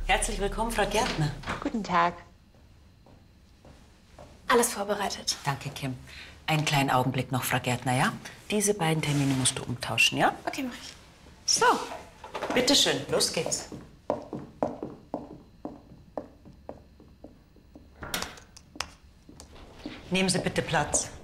Herzlich willkommen, Frau Gärtner. Guten Tag. Alles vorbereitet. Danke, Kim. Einen kleinen Augenblick noch, Frau Gärtner, ja? Diese beiden Termine musst du umtauschen, ja? Okay, mach ich. So, bitteschön, los geht's. Nehmen Sie bitte Platz.